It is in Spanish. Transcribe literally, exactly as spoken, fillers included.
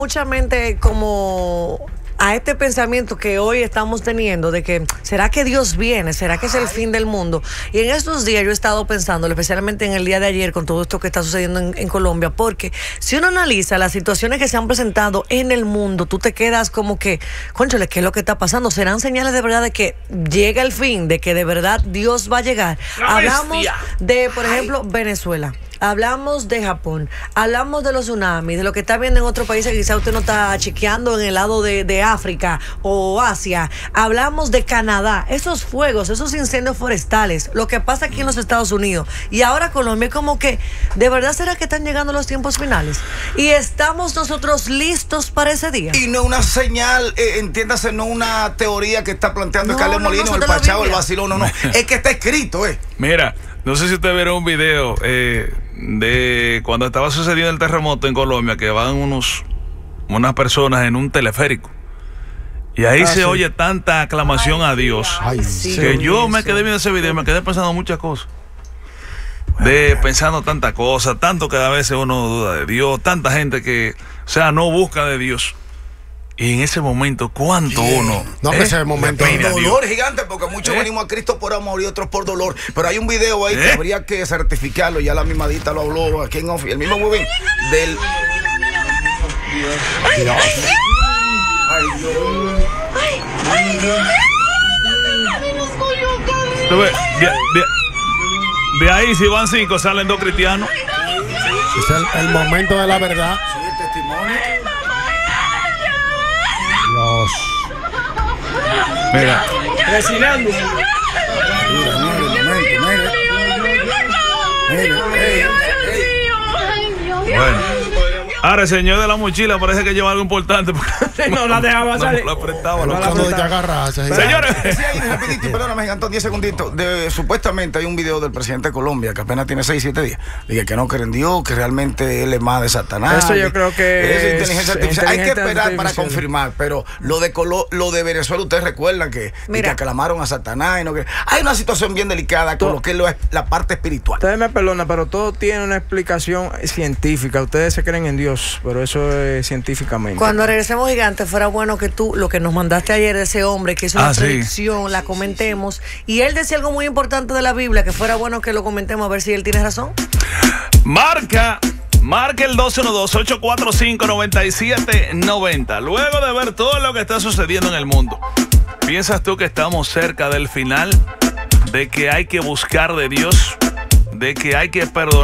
Mucha mente como a este pensamiento que hoy estamos teniendo de que ¿será que Dios viene? ¿Será que es el fin del mundo? Y en estos días yo he estado pensando, especialmente en el día de ayer con todo esto que está sucediendo en, en Colombia, porque si uno analiza las situaciones que se han presentado en el mundo, tú te quedas como que, cónchale, ¿qué es lo que está pasando? ¿Serán señales de verdad de que llega el fin, de que de verdad Dios va a llegar? Hablamos de, por ejemplo, Venezuela. Hablamos de Japón, hablamos de los tsunamis, de lo que está viendo en otros países que quizá usted no está chequeando en el lado de, de África o Asia. Hablamos de Canadá, esos fuegos, esos incendios forestales, lo que pasa aquí en los Estados Unidos. Y ahora Colombia, como que, ¿de verdad será que están llegando los tiempos finales? Y estamos nosotros listos para ese día. Y no una señal, eh, entiéndase, no una teoría que está planteando no, Carlos no, Molino, no, el Pachao, el Vacilón, no, no. Es que está escrito, eh. Mira, no sé si ustedes vieron un video eh, de cuando estaba sucediendo el terremoto en Colombia, que van unos unas personas en un teleférico. Y ahí ah, se sí. oye tanta aclamación ay, a Dios. Ay, sí, que yo me quedé viendo ese video y me quedé pensando muchas cosas. De pensando tantas cosas, tanto que a veces uno duda de Dios, tanta gente que, o sea, no busca de Dios. Y en ese momento, ¿cuánto yeah. uno? No, ¿eh? que ese momento. Dolor gigante, porque muchos ¿Eh? venimos a Cristo por amor y otros por dolor. Pero hay un video ahí ¿Eh? que habría que certificarlo. Ya la misma Dita lo habló aquí en off. El mismo muy bien del. Dios. Ay, Dios. Ay, Dios. Ay, ay, Dios. De, de, de ahí, si van cinco, salen dos cristianos. Es el, el momento de la verdad. Sí, el testimonio. Dios. Mira. Resinando. Mira, mira, el momento, mira. Mira, mira. Bueno. Ahora el señor de la mochila parece que lleva algo importante. No la dejaba salir. No, lo apretaba. No, lo no de que agarrarse. Señores. Sí, ahí, rapidito, perdóname, Antón, diez segunditos. De, supuestamente hay un video del presidente de Colombia que apenas tiene seis, siete días. Dice que no cree en Dios, que realmente él es más de Satanás. Eso yo creo que es inteligencia artificial. Hay que esperar para confirmar. Pero lo de Colo, lo de Venezuela, ustedes recuerdan que, que aclamaron a Satanás. Y no que, hay una situación bien delicada con lo que es lo, la parte espiritual. Ustedes me perdonan, pero todo tiene una explicación científica. Ustedes se creen en Dios, pero eso es científicamente. Cuando regresemos, Gigante, fuera bueno que tú, lo que nos mandaste ayer de ese hombre que hizo una ah, predicción, sí. la comentemos. Y él decía algo muy importante de la Biblia, que fuera bueno que lo comentemos a ver si él tiene razón. Marca, marca el dos uno dos, ocho cuatro cinco, nueve siete nueve cero. Luego de ver todo lo que está sucediendo en el mundo, ¿piensas tú que estamos cerca del final? ¿De que hay que buscar de Dios? ¿De que hay que perdonar?